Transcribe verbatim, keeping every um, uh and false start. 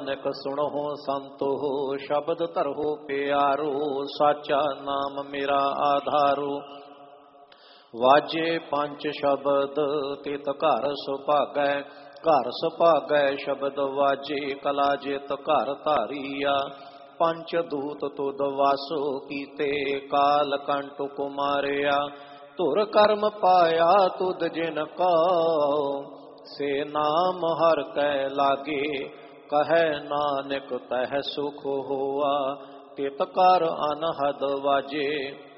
ਨਿਕ ਸੁਣੋ ਸੰਤੋ ਸ਼ਬਦ ਧਰੋ ਪਿਆਰੋ ਸਾਚਾ ਨਾਮ ਮੇਰਾ ਆਧਾਰੋ। ਵਾਜੇ ਪੰਜ ਸ਼ਬਦ ਤਿਤ ਘਰ ਸੁਭਾਗੈ ਘਰ ਸੁਭਾਗੈ ਸ਼ਬਦ ਵਾਜੇ ਕਲਾ ਜਿਤ ਘਰ ਧਾਰੀਆ। ਪੰਚ ਦੂਤ ਤੁਧ ਵਾਸੋ ਕੀਤੇ ਕਾਲ ਕੰਟ ਕੁਮਾਰਿਆ। ਧੁਰ ਕਰਮ ਪਾਇਆ ਤੁਧ ਜਿਨ ਕਉ ਸੇ ਨਾਮ ਹਰ ਕੈ ਲਾਗੇ। ਕਹੈ ਨਾਨਕ ਤਹ ਸੁਖ ਹੋਆ ਤਿਤ ਕਰ ਅਨਹਦ ਵਾਜੇ।